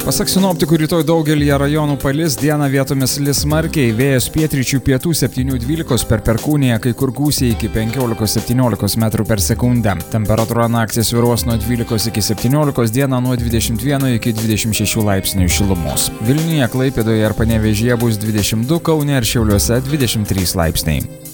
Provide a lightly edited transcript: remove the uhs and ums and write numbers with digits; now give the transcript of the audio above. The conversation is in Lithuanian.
Pasak sinoptikų, rytoj daugelyje rajonų palis, dieną vietomis lis smarkiai, vėjas pietryčių pietų 7-12 per perkūniją, kai kur gūsiai iki 15-17 metrų per sekundę. Temperatūra naktį svyruos nuo 12 iki 17, dieną nuo 21 iki 26 laipsnių šilumos. Vilniuje, Klaipėdoje ir Panevėžyje bus 22, Kaune ir Šiauliuose 23 laipsniai.